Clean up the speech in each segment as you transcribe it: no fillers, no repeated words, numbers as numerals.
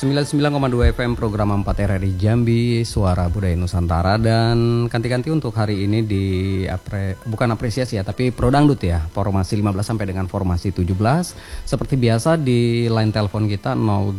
99,2 FM program 4 RRI Jambi, Suara Budaya Nusantara. Dan kanti-kanti untuk hari ini bukan apresiasi ya, tapi Pro Dangdut ya, formasi 15 sampai dengan formasi 17. Seperti biasa di line telepon kita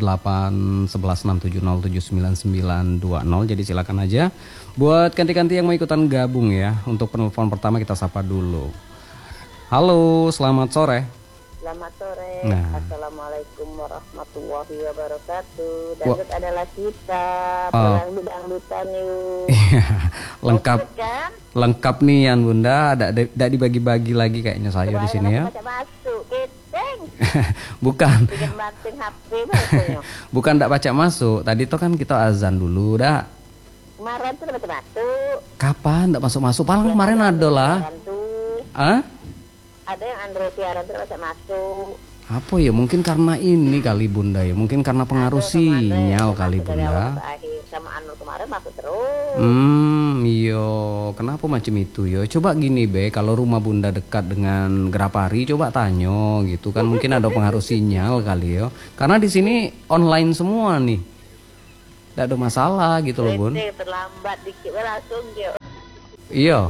081167079920. Jadi silakan aja buat kanti-kanti yang mau ikutan gabung ya. Untuk penelpon pertama kita sapa dulu. Halo, selamat sore. Selamat sore, Assalamualaikum warahmatullahi wabarakatuh. Dangdut adalah kita, dangdutan yuk. Lengkap, kan? Lengkap nih Yan Bunda, tidak dibagi-bagi lagi kayaknya saya di sini ya. Masuk, bukan. Bukan tidak baca masuk. Tadi tuh kan kita azan dulu, dah. Kemarin tuh baca masuk. Kapan tidak masuk-masuk? Paling kemarin ada lah. Ada yang Android siaran terus masuk. Apa ya? Mungkin karena ini kali Bunda ya. Mungkin karena pengaruh sinyal kali Bunda. Sama anu kemarin masuk terus. Iya. Kenapa macam itu ya? Coba gini be, kalau rumah Bunda dekat dengan Grapari, coba tanyo gitu kan. Mungkin ada pengaruh sinyal kali ya. Karena di sini online semua nih. Tidak ada masalah gitu loh Bun. Terlambat dikit langsung yuk. Iya.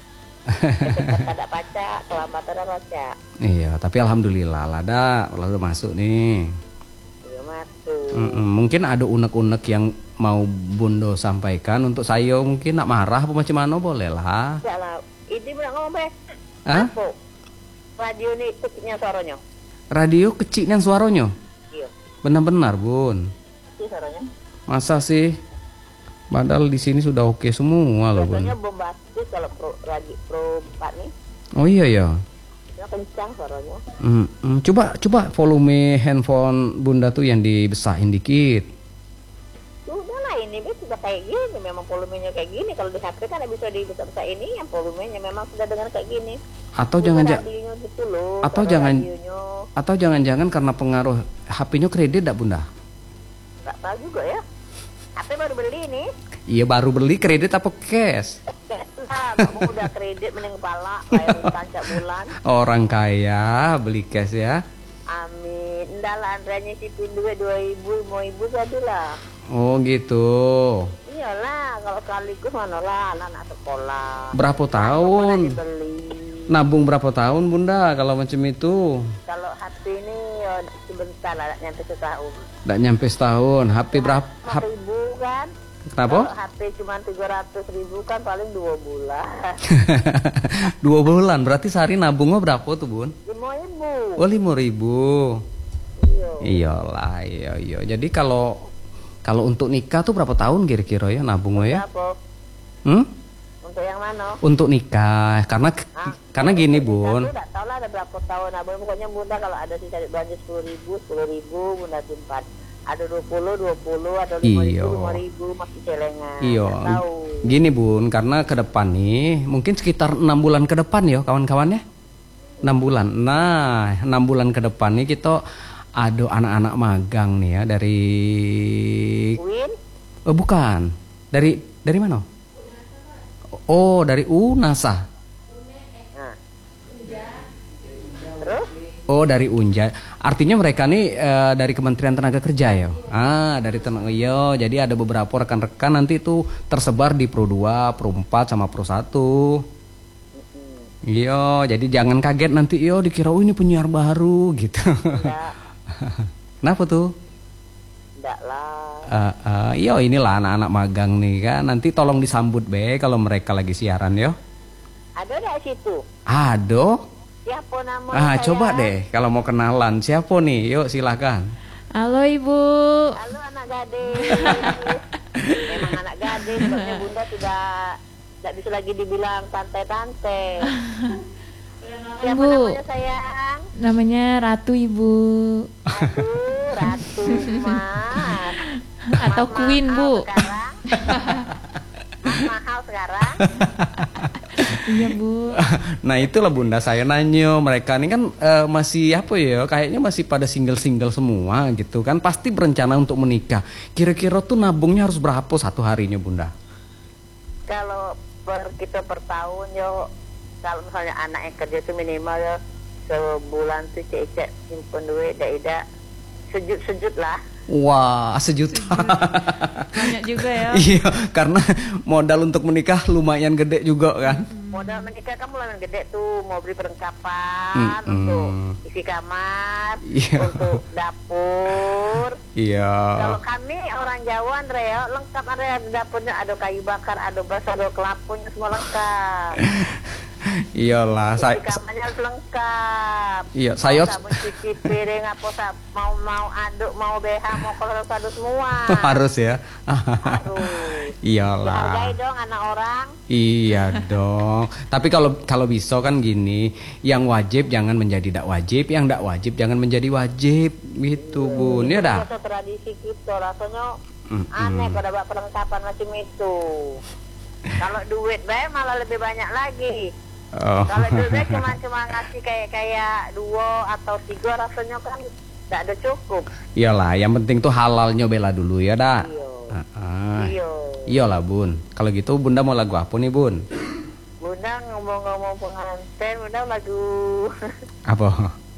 Ada baca, kelambatan ada baca. Iya, tapi alhamdulillah lah udah masuk nih. Iya masuk. Mungkin ada unek-unek yang mau Bundo sampaikan untuk saya, mungkin nak marah apa macam mana boleh lah. Salah. Ini benar ngomong be. Hah? Radio ini kecilnya suaranya. Radio kecilnya suaranya? Iya. Benar-benar Bun. Kecil suaranya. Masa sih? Padahal di sini sudah oke semua loh Bun. Biasanya bombastis kalau pro 4 nih. Oh iya ya. Ya kencang suaranya. Coba volume handphone Bunda tuh yang dibesahin dikit. Sudah lah ini sudah kayak gini, memang volumenya kayak gini. Kalau di HP kan bisa dibesar-besar ini, yang volumenya memang sudah dengan kayak gini. Atau jangan-jangan gitu loh, atau jangan-jangan karena pengaruh HP-nya kredit enggak Bunda? Enggak tahu juga ya. HP baru beli nih. Iya baru beli, kredit apa cash? Kamu udah kredit mending kepala bayar utang tiap bulan. Orang kaya beli cash ya. Amin. Enggak lah, Andra nyisipin duit 2.000, 5.000 jadilah. Oh gitu. Iyalah, kalau sekaligus mana lah anak sekolah. Berapa tahun? Nabung berapa tahun Bunda kalau macam itu? Kalau HP ini ya sebentar lah, nyampe setahun. Nggak nyampe setahun. HP berapa? 4.000 kan? Kenapa? Kalau HP cuma 300.000 kan paling 2 bulan. 2 bulan, berarti sehari nabungnya berapa tuh Bun? 5.000. Oh 5.000. Iya. Iya. Jadi kalau untuk nikah tuh berapa tahun kira-kira ya nabungnya ya? Untuk yang mana? Untuk nikah, karena gini Bun. Tidak tahu lah ada berapa tahun nabung. Pokoknya Bunda kalau ada sisa belanja 10.000 Bunda simpan. Ada 20, ada 5.000, 5.000 masih celengan. Iya. Gini Bun, karena ke depan nih mungkin sekitar 6 bulan ke depan ya kawan-kawannya. 6 bulan. Nah, 6 bulan ke depan nih kita ada anak-anak magang nih ya dari Win? Oh, bukan. Dari mana? Oh, dari UNASA. Nah. Terus? Oh, dari Unja. Artinya mereka nih dari Kementerian Tenaga Kerja ya. Dari tenaga. Iya, jadi ada beberapa rekan-rekan nanti itu tersebar di Pro 2, Pro 4 sama Pro 1. Iya, jadi jangan kaget nanti dikira ini penyiar baru gitu. Enggak. Kenapa tuh? Enggak lah. Iya, inilah anak-anak magang nih kan. Nanti tolong disambut be kalau mereka lagi siaran yo. Ada enggak situ? Ada. Siapa namanya? Coba deh kalau mau kenalan. Siapa nih? Yuk silakan. Halo Ibu. Halo anak gadis. Memang anak gadis, sebabnya Bunda tidak bisa lagi dibilang tante-tante. Siapa namanya sayang? Namanya Ratu Ibu. Aduh, Ratu Mas. Atau Queen Bu. Mahal sekarang. Iya Bu. Nah itulah Bunda saya nanya, mereka ini kan masih apa ya, kayaknya masih pada single-single semua gitu kan, pasti berencana untuk menikah. Kira-kira tuh nabungnya harus berapa satu harinya Bunda? Kalau kita per tahun kalau misalnya anak yang kerja itu minimal sebulan tuh cek simpen duit, tidak sejut-sejut lah. Wah, 1 juta. Banyak juga ya. Iya, karena modal untuk menikah lumayan gede juga kan. Modal menikah kamu lumayan gede tuh, mau beli perlengkapan untuk isi kamar, Iya. untuk dapur. Iya. Kalau kami orang Jawa, Andrea, lengkap Andrea, dapurnya ada kayu bakar, ada basa, ada kelapunya, semua lengkap. Iyalah, Isi kamarnya harus lengkap. Iya, saya Mau sabun cuci piring, mau aduk, mau BH, mau kolor aduk semua. harus ya. Harus. Iyalah. Dihargai dong anak orang. Iya dong. Tapi kalau bisa kan gini, yang wajib jangan menjadi tidak wajib, yang tidak wajib jangan menjadi wajib, gitu Bun. Ya dah. Itu tradisi kita, rasanya aneh kalau dapat perlengkapan macam itu. Kalau duit baik malah lebih banyak lagi. Oh. Kalau duitnya cuma ngasih kayak 2 atau 3, rasanya kan tidak ada cukup. Iyalah, yang penting tuh halalnya bela dulu ya dah. Iya. Iya. Iyalah Bun. Kalau gitu Bunda mau lagu apa nih Bun? Bunda ngomong-ngomong pengantin, Bunda lagu Apa?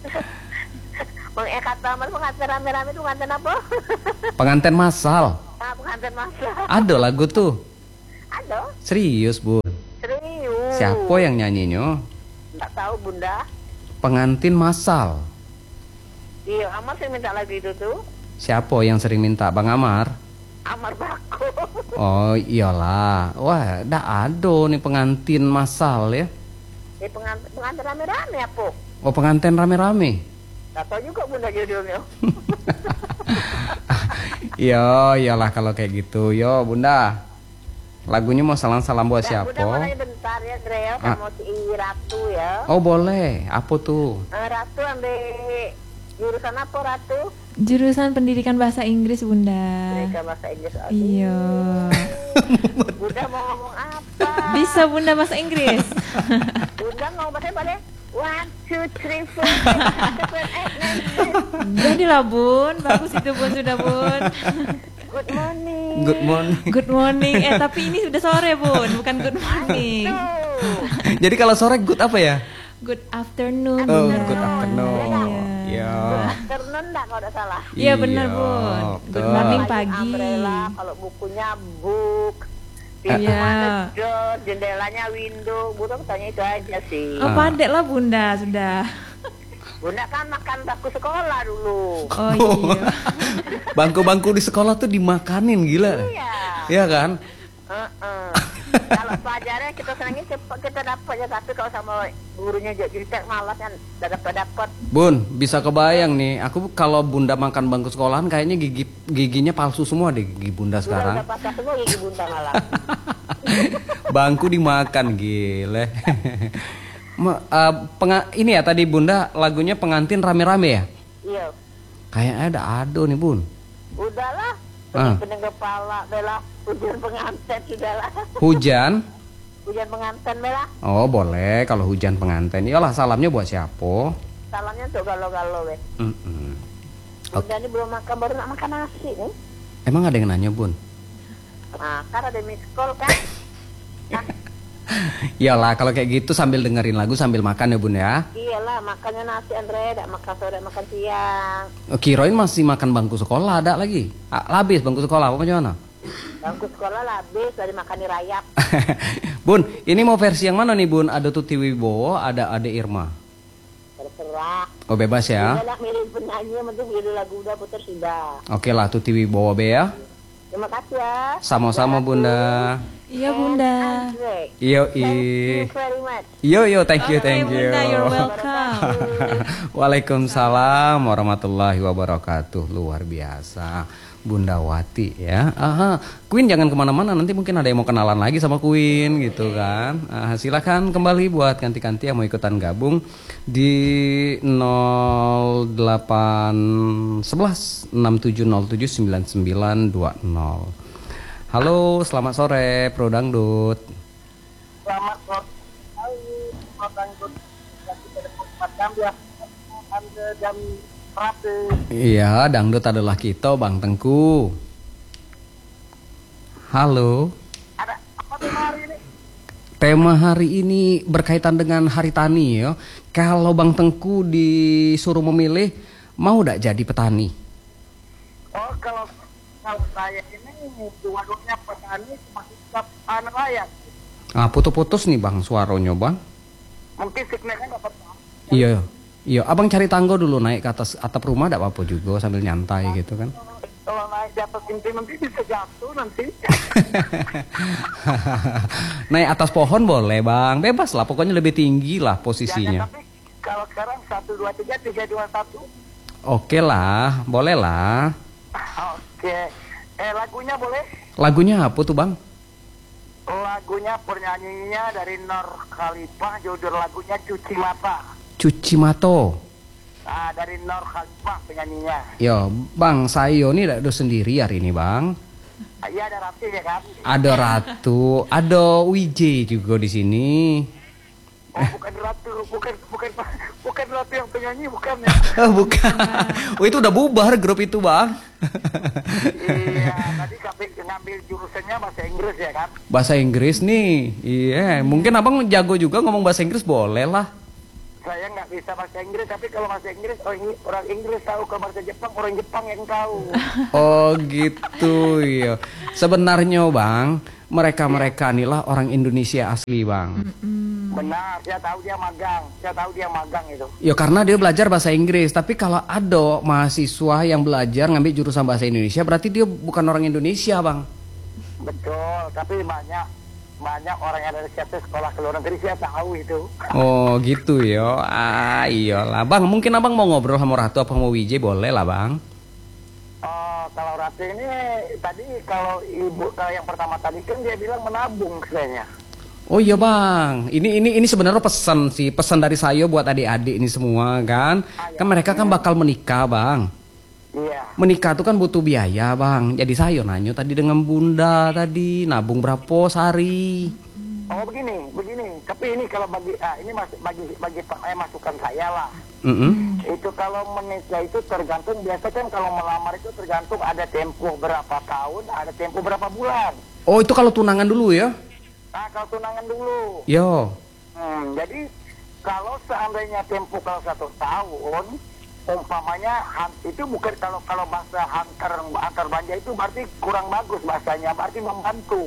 kata pengantin rame-rame itu pengantin apa? Pengantin massal. Pengantin masa. Ada lagu tuh. Ada? Serius Bun. Serius. Siapa yang nyanyinya? Nggak tahu Bunda. Pengantin massal. Iya, Amar sih minta lagu itu tuh. Siapa yang sering minta? Bang Amar? Amar Bako. Oh iyalah. Wah, dah ada nih pengantin massal ya. Pengantin rame-rame apa? Oh, pengantin rame-rame. Nggak tahu juga Bunda judulnya. Iya, iyalah kalau kayak gitu. Yo, Bunda. Lagunya mau salam-salam buat siapa? Bunda mau nanya bentar ya, Dreo, sama si Ratu ya. Oh, boleh. Apa tuh? Ratu ambil jurusan apa Ratu? Jurusan pendidikan bahasa Inggris, Bunda. Mereka bahasa Inggris. Iya. Bunda mau ngomong apa? Bisa Bunda bahasa Inggris. Bunda ngomong bahasa apa deh? 1, 2, 3, 4, 5, 6, 7, 8, 9, 10. Jadilah Bun, bagus itu Bun, sudah Bun. Good morning. Good morning. Good morning. Tapi ini sudah sore Bun, bukan good morning. Jadi kalau sore good apa ya? Good afternoon. Oh, Bunda. good afternoon. Iya. Afternoon enggak kalau tidak salah. Iya benar Iya, Bun. Good betul. morning Pagi pagi. umbrella, kalau bukunya book. Pintu Iya. door, jendelanya window. Bunda tanya itu aja sih. Oh pandek lah Bunda sudah. Bunda kan makan bangku sekolah dulu. Oh iya. Bangku-bangku di sekolah tuh dimakanin gila. Iya. Iya kan? Kalau pelajarannya kita senangnya cepat kita dapat ya, tapi kalau sama gurunya jadi malas kan tidak dapat. Bun, bisa kebayang nih. Aku kalau Bunda makan bangku sekolahan kayaknya giginya palsu semua deh gigi Bunda Udah sekarang. patah semua gigi Bunda malah. Bangku dimakan gile. Ini ya tadi Bunda lagunya pengantin rame-rame ya? Iya. Kayaknya ada ado nih Bun. Udahlah. Pening kepala bela hujan pengantin sudahlah. Hujan? Hujan pengantin bela. Oh boleh kalau hujan pengantin. Iyalah salamnya buat siapa? Salamnya untuk galau-galau weh. Bunda ini belum makan, baru nak makan nasi nih. Emang ada yang nanya Bun? Nah, kan ada miss call kan. Nah, Iyalah kalau kayak gitu sambil dengerin lagu sambil makan ya Bun ya. iyalah makannya nasi Andre, tidak makan sore, makan siang. Kirain masih makan bangku sekolah ada lagi. Habis bangku sekolah apa gimana? Bangku sekolah lah habis dari makan di rayap. Bun, ini mau versi yang mana nih Bun? Ada Tuti Wibowo, ada Ade Irma. Terserah. Oh bebas ya. Udah milih penyanyi, yang penting milih lagu udah putar sudah. Oke lah Tuti Wibowo be ya. Terima kasih ya. Sama-sama Bunda. Iya Bunda. Andre, Yo thank you very much. Yo thank you Oke, thank you. Bunda, you're welcome. Waalaikumsalam warahmatullahi wabarakatuh. Luar biasa Bunda Wati ya. Queen jangan kemana-mana, nanti mungkin ada yang mau kenalan lagi sama Queen gitu kan. Silakan kembali buat ganti-ganti yang mau ikutan gabung di 0811 6707 9920. Halo, selamat sore Pro Dangdut. Selamat sore. Selamat Dangdut. Jam berapa? Iya, dangdut adalah kita, Bang Tengku. Halo. Ada apa tema hari ini? Tema hari ini berkaitan dengan Hari Tani ya. Kalau Bang Tengku disuruh memilih, mau gak jadi petani? Oh, kalau saya ini dua-duanya petani masih tetap nelayan. Ah, putus-putus nih bang suaranya bang. Mungkin signalnya nggak apa. Iya, iya. Abang cari tangga dulu naik ke atas atap rumah, tidak apa-apa juga sambil nyantai gitu kan. Kalau naik di atas inti nanti bisa jatuh nanti. Naik atas pohon boleh bang, bebas lah. Pokoknya lebih tinggi lah Ya, posisinya. tapi kalau sekarang 1, 2, 3, 3, 2, 1. Oke lah, boleh lah. Oke. Lagunya boleh? Lagunya apa tuh bang? Lagunya penyanyinya dari Nur Khalifah, judul lagunya Cuci Mata. Cuci Mato. Dari Nur Khalifah penyanyinya. Yo, bang, saya ini tidak sendiri hari ini bang. Iya, ada Raffi ya kan? Ada Ratu, ada WJ juga di sini. Oh, bukan Ratu, bukan Ratu yang penyanyi, bukan ya? Oh, bukan. Oh, itu udah bubar grup itu bang. Iya, tadi kami ngambil jurusannya bahasa Inggris ya kan? Bahasa Inggris nih. Iya, mungkin abang jago juga ngomong bahasa Inggris, boleh lah. Saya nggak bisa bahasa Inggris, tapi kalau bahasa Inggris orang Inggris tahu, kalau bahasa Jepang orang Jepang yang tahu. Oh gitu ya. Sebenarnya bang, mereka inilah orang Indonesia asli bang. Benar, saya tahu dia magang itu. Ya karena dia belajar bahasa Inggris. Tapi kalau ada mahasiswa yang belajar ngambil jurusan bahasa Indonesia, berarti dia bukan orang Indonesia bang. Betul, tapi banyak orang yang dari situ sekolah ke luar negeri, saya tahu itu. Oh gitu ya. Iyalah bang. Mungkin abang mau ngobrol sama Ratu apa mau WJ, boleh lah bang. Oh, kalau Ratu ini tadi kalau yang pertama tadi kan dia bilang menabung kayaknya. Oh iya bang, ini sebenarnya pesan dari saya buat adik-adik ini semua kan. Kan mereka kan bakal menikah bang. Iya. Menikah tuh kan butuh biaya bang. Jadi saya nanya tadi dengan bunda tadi, nabung berapa sehari? Oh begini. Tapi ini kalau ini bagi masukan saya lah. Itu kalau menikah itu tergantung, biasa kan kalau melamar itu tergantung ada tempo berapa tahun, ada tempo berapa bulan. Oh itu kalau tunangan dulu ya? Kalau tunangan dulu. Yo. Jadi kalau seandainya tempo kalau 1 tahun, umpamanya itu bukan kalau bahasa antar banja itu berarti kurang bagus bahasanya, berarti membantu.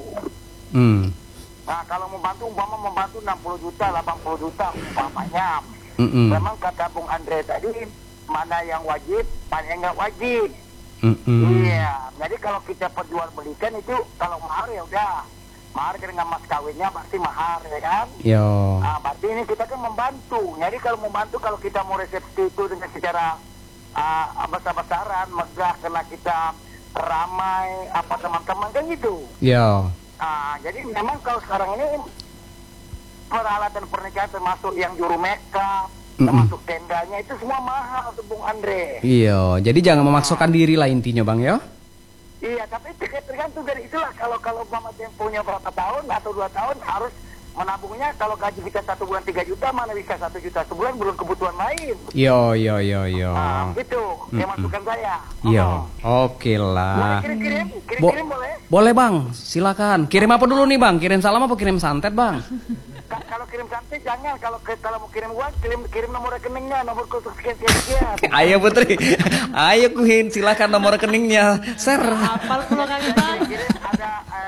Nah kalau membantu membantu 60 juta, 80 juta umpamanya. Memang kata Bung Andre tadi, mana yang wajib, mana yang nggak wajib. Iya. Jadi kalau kita perjualbelikan itu kalau mahar ya udah. Mahar dengan mas kawinnya pasti mahar ya kan? Yo. Berarti ini kita kan membantu. Jadi kalau membantu, kalau kita mau resepsi itu dengan secara besar-besaran, megah, karena kita ramai apa teman-teman kan gitu. Yo. Jadi memang kalau sekarang ini peralatan pernikahan termasuk yang juru makeup, termasuk tendanya itu semua mahal tuh Bung Andre. Iya, jadi jangan memaksakan diri lah intinya bang ya. Iya, tapi tergantung dari itulah. Kalau mama temponya berapa tahun atau 2 tahun harus menabungnya. Kalau gaji kita 1 bulan 3 juta, mana bisa 1 juta sebulan, belum kebutuhan lain. Yo. Gitu, ya masukan saya. Yo, oke lah. Boleh kirim boleh? Boleh bang, silakan. Kirim apa dulu nih bang? Kirim salam apa kirim santet bang? Kalau kirim santai jangan. Kalau mau kirim uang, kirim nomor rekeningnya, nomor khusus sekian. Ayo Putri, ayo Kuhin, silakan nomor rekeningnya. Share. Hafal pulau kaki bang. Kirim ada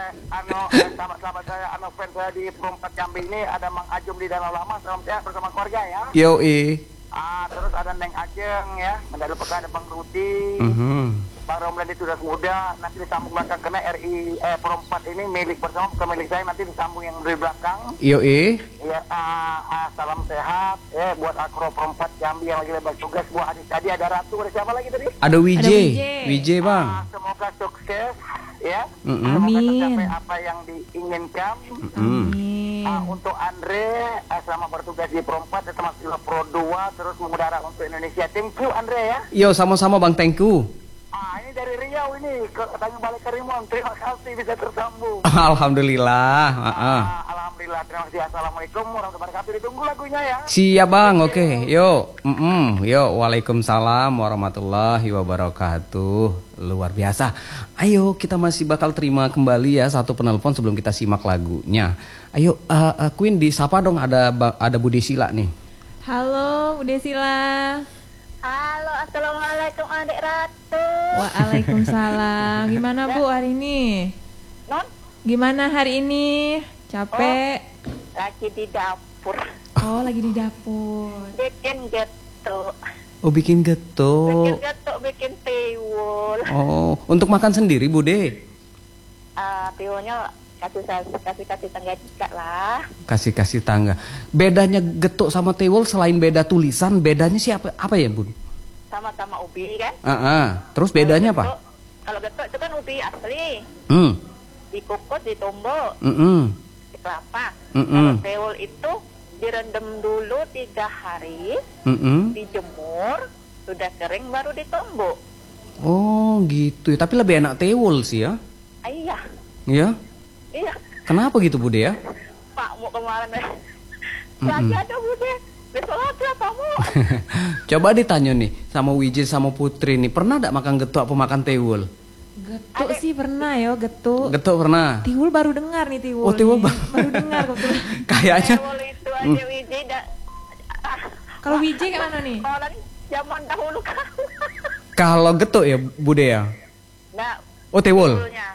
sahabat saya, fans saya di Perumpat Jambi ini, ada Mang Ajum di Danau Lama, salam sehat bersama keluarga ya. Yoi. Terus ada Neng Ajeng ya, ada lupa ada Bang Rudi. Bang Romlan itu sudah muda, nanti disambung belakang karena Perumpat ini milik bersama, bukan milik saya, nanti disambung yang dari belakang. Yoi. Ya, salam sehat buat Akro Perumpat Jambi yang lagi lebar tugas. Buat adik tadi ada Ratu, ada siapa lagi tadi? Ada WJ. WJ bang. Semoga sukses ya. Amin. Semoga tercapai apa yang diinginkan. Untuk Andre selama bertugas di Perumpat, termasuk Pro 2 terus mengudara untuk Indonesia. Thank you Andre ya. Yo, sama-sama bang, thank you. Ini dari Riau ini ke Tanjung Balai Karimun. Terima kasih bisa tersambung. Alhamdulillah. Alhamdulillah. Terima kasih. Assalamualaikum warahmatullahi wabarakatuh. Ditunggu lagunya ya. Siap bang, oke. Yo, yo, waalaikumsalam warahmatullahi wabarakatuh. Luar biasa. Ayo, kita masih bakal terima kembali ya satu penelpon sebelum kita simak lagunya. Ayo, Queen disapa dong, ada Budi Sila nih. Halo, Bu Desila. Halo, assalamualaikum adik Ratu. Waalaikumsalam. Gimana Bu hari ini? Non, Gimana hari ini? Capek? lagi di dapur. Oh, lagi di dapur. Bikin getuk. Oh, bikin getuk. Bikin getuk, bikin tiwul. Oh, untuk makan sendiri Bude? Tiwulnya kasih tangga juga lah. Kasih tangga. Bedanya getuk sama tiwul selain beda tulisan, bedanya siapa apa ya, Bun? Sama-sama ubi kan? Terus bedanya apa? Kalau getuk itu kan ubi asli. Dikukus, ditumbuk, di kelapa. Kalau tiwul itu direndam dulu 3 hari, dijemur, sudah kering baru ditumbuk. Oh gitu ya, tapi lebih enak tiwul sih ya. Iya. Iya? Iya. Kenapa gitu Bude ya? Pak mau kemarin lagi ada Bude. Besok lagi Pak mau. Coba ditanya nih sama Wiji sama Putri nih, pernah gak makan getuk apa makan tiwul? Getuk sih pernah yo, getuk. Getuk pernah. Tiwul baru dengar nih tiwul. Oh, tiwul baru dengar kebetulan. Kayaknya. Tiwul itu aja Wiji Kalau Wiji kayak mana nih? orang zaman dahulu kan. Kalau getuk ya Bude ya. Nah, Oh tiwul. dulunya.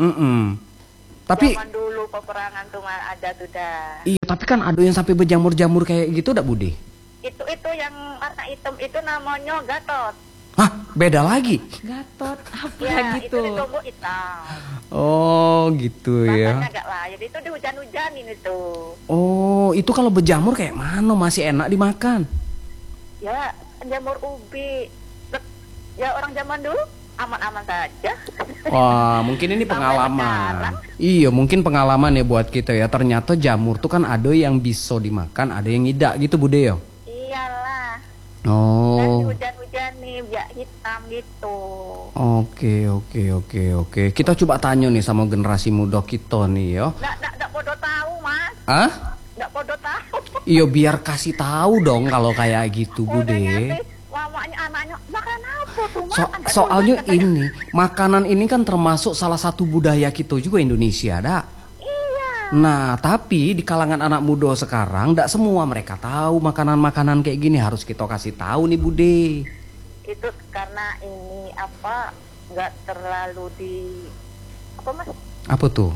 Tapi Zaman dulu peperangan tuh ada sudah. iya, tapi kan ada yang sampai berjamur-jamur kayak gitu dak Bude? Itu yang warna hitam itu namanya gatot. Hah, beda lagi. Gatot apa Ya, gitu? itu ditumbuk hitam. Oh, gitu ya. Rasanya agak lain. Itu dihujan-hujanin itu. Oh, itu kalau berjamur kayak mana masih enak dimakan? Ya, jamur ubi. Ya orang zaman dulu aman-aman saja. Wah, mungkin ini Sampai pengalaman. sekarang. Iya, mungkin pengalaman ya buat kita ya. Ternyata jamur tuh kan ada yang bisa dimakan, ada yang tidak gitu Bude ya. Iyalah. Dan Oh. hujan-hujan nih, biak hitam gitu. Oke. Kita coba tanya nih sama generasi muda kita nih ya. Nggak podo tahu, Mas. Hah? Nggak podo tahu. Iya, biar kasih tahu dong kalau kayak gitu Udah Bude. nyampe, mamanya anaknya makan apa tuh? Makan. Soalnya ini makanan ini kan termasuk salah satu budaya kita juga Indonesia, dak. Iya. Nah, tapi di kalangan anak muda sekarang dak semua mereka tahu makanan-makanan kayak gini, harus kita kasih tahu nih Bude. Itu karena ini apa? Nggak terlalu di apa Mas? Apa tuh?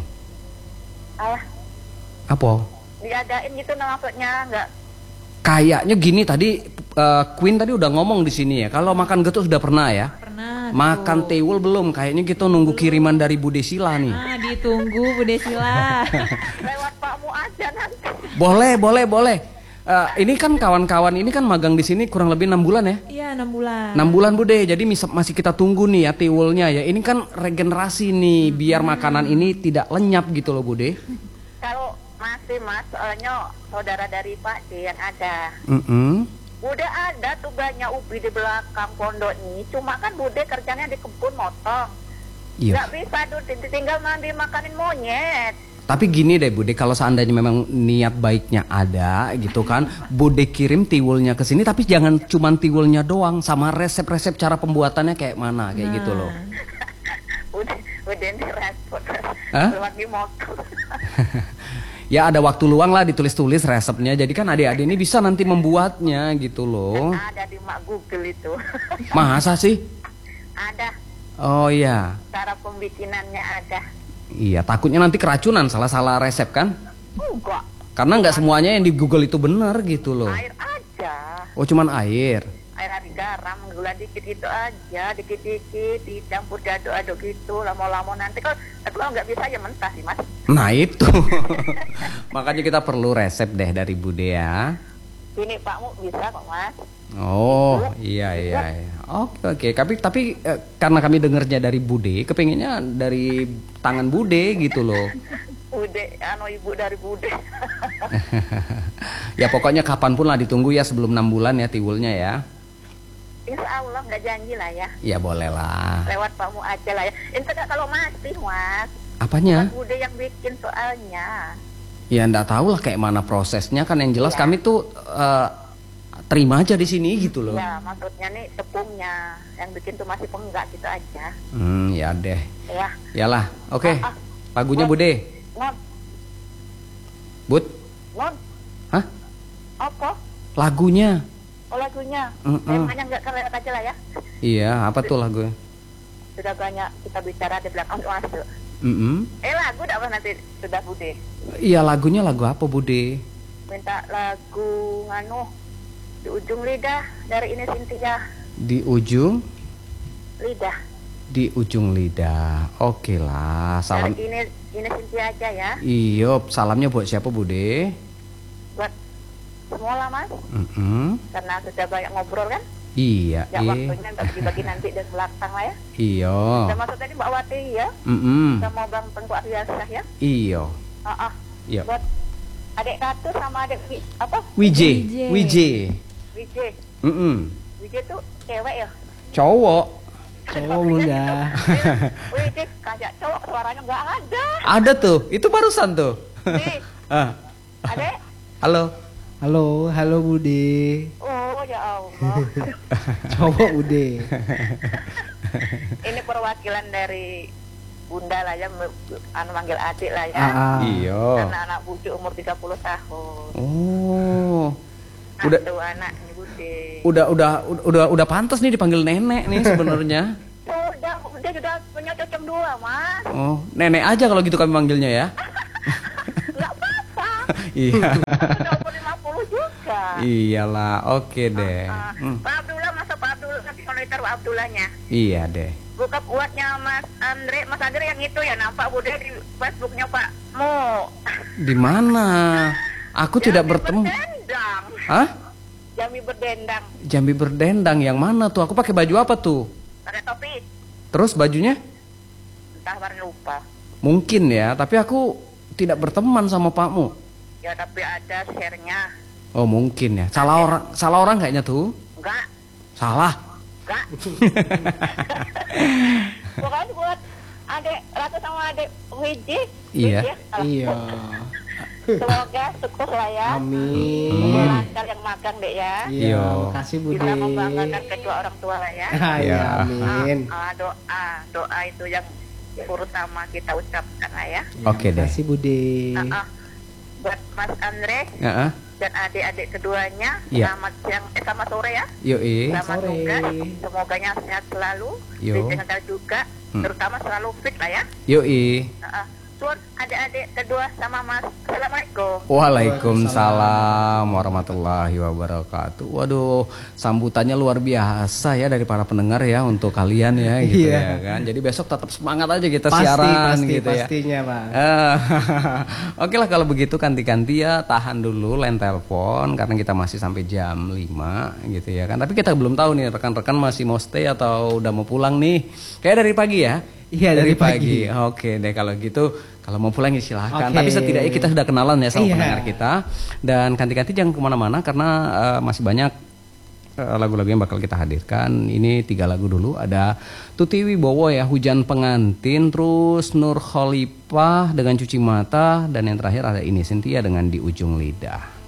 Apa? Diadain gitu nah, maksudnya nggak. Kayaknya gini tadi Queen tadi udah ngomong di sini ya. Kalau makan getuk sudah pernah ya? Pernah. Makan tiwul belum? Kayaknya kita nunggu kiriman dari Bude Sila nih. Ditunggu Bu Desila. Lewat Pakmu aja nanti. Boleh. Ini kan kawan-kawan ini kan magang di sini kurang lebih 6 bulan ya? Iya, 6 bulan. 6 bulan Bude, jadi masih kita tunggu nih ya tiwulnya ya. Ini kan regenerasi nih, biar makanan ini tidak lenyap gitu loh Bude. Kalau masih Mas, soalnya saudara dari Pak D yang ada. Udah ada tuh banyak ubi di belakang pondok nih. Cuma kan Bude kerjanya di kebun motong. Iya. Nggak bisa tuh tinggal mandi makanin monyet. Tapi gini deh Bude, kalau seandainya memang niat baiknya ada gitu kan, Bude kirim tiwulnya ke sini, tapi jangan cuman tiwulnya doang, sama resep-resep cara pembuatannya kayak mana, kayak gitu loh. Udah ini repot. Hah? Lagi motor. Ya ada waktu luang lah ditulis-tulis resepnya, jadi kan adik-adik ini bisa nanti membuatnya gitu loh. Ada di Mak Google itu. Masa sih? Ada. Oh iya. Cara pembikinannya ada. Iya, takutnya nanti keracunan salah-salah resep kan? Enggak. Karena nggak semuanya yang di Google itu benar gitu loh. Air aja. Oh cuman air. Air garam, gula dikit gitu aja, dikit-dikit dicampur diaduk-aduk gitu, lama-lama nanti kalau nggak bisa ya mentah sih Mas. Nah itu. Makanya kita perlu resep deh dari Bude ya. Sini Pakmu bisa kok Mas. Oh iya. Oke. Tapi karena kami dengernya dari Bude, kepengennya dari tangan Bude gitu loh. Bude, ibu dari Bude. Ya pokoknya kapanpun lah ditunggu ya, sebelum 6 bulan ya tiwulnya ya. Insya Allah nggak janji lah ya. Ya boleh lah. Lewat Pakmu aja lah ya. Entar kalau masih Mas. Apanya? Bude yang bikin soalnya. Ya ndak tahu lah kayak mana prosesnya, kan yang jelas kami tuh terima aja di sini gitu loh. Ya maksudnya nih tepungnya yang bikin tuh masih penggak gitu aja. Ya deh. Ya. Yalah, oke. Lagunya Bude. Non. Bud. Non. Hah? Apa? Lagunya. Oh lagunya, temanya nggak keren aja lah ya. Iya, apa tuh lagu? Sudah banyak kita bicara di belakang masuk. Lagu apa nanti sudah Bude? Iya, lagunya lagu apa Bude? Minta lagu nganu di ujung lidah dari Ine Cynthia. Di ujung lidah. Di ujung lidah. Oke lah, salam. Dari Ine Cynthia aja ya. Iya, salamnya buat siapa Bude? Buat semua lah Mas. Karena sudah banyak ngobrol kan. Iya. Ya waktunya bagi-bagi nanti dan belakang lah ya. Iya. Termasuk tadi Mbak Wati ya. Sama Bang Tengku Aryasah ya. Iya. Iya. Buat adik Ratu sama adik apa? Wije. Wije tuh cewek ya? Cowok Bunda. Wije kayak cowok, suaranya nggak ada. Ada tuh, itu barusan tuh. Adek. Halo Bude. Oh ya Allah. Cowok Bude. Ini perwakilan dari Bunda lah ya, manggil adik lah ya. Iya. Karena anak bucu umur 30 tahun. Oh. Anak ini Bude. Udah pantas nih dipanggil nenek nih sebenarnya. Sudah punya cocok 2, Mas. Oh, nenek aja kalau gitu kami manggilnya ya. Enggak apa-apa. Iya. Sudah umur 50 juga. Iyalah, oke deh. Pak Abdullah, masa Pak Abdullah nanti monitor Pak Abdullahnya. Iya deh. Buka buatnya Mas Andre yang itu ya, nampak Bude di Facebooknya Pak Mo. Di mana? Aku tidak bertemu. Berdendang. Hah? Jambi berdendang yang mana tuh? Aku pakai baju apa tuh? Pakai topi. Terus bajunya? Entah, warna lupa. Mungkin ya, tapi aku tidak berteman sama Pakmu. Ya tapi ada share-nya. Oh mungkin ya. Salah orang kayaknya tuh. Enggak. Salah. Enggak. Pokoknya buat adik Ratu sama adik Wiji. Iya. Semoga sukses lah ya. Amin. Lancar yang magang dek ya. Iya. Makasih Bude. Bisa membanggakan kedua orang tua lah ya. Iya. Amin. Doa itu yang terutama kita ucapkan lah ya. Oke deh. Makasih Bude. Buat Mas Andre dan adik-adik keduanya, selamat siang, selamat sore ya. Selamat tugas, semoganya sehat selalu. Sehat juga, terutama selalu fit lah ya. Tuan adik-adik kedua sama Mas. Assalamualaikum. Waalaikumsalam warahmatullahi wabarakatuh. Waduh, sambutannya luar biasa ya dari para pendengar ya untuk kalian ya gitu ya kan. Jadi besok tetap semangat aja kita siaran gitu ya. Pastinya, Bang. Oke lah kalau begitu ganti-ganti ya, tahan dulu line telepon karena kita masih sampai jam 5 gitu ya kan. Tapi kita belum tahu nih rekan-rekan masih mau stay atau udah mau pulang nih. Kayak dari pagi ya. Iya dari pagi. Oke deh kalau gitu, kalau mau pulang ya silahkan. Tapi setidaknya kita sudah kenalan ya sama pendengar kita. Dan ganti-ganti jangan kemana-mana karena masih banyak lagu-lagu yang bakal kita hadirkan. Ini 3 lagu dulu. Ada Tuti Wibowo ya, Hujan Pengantin. Terus Nur Khalifah dengan Cuci Mata. Dan yang terakhir ada Ine Cynthia dengan Di Ujung Lidah.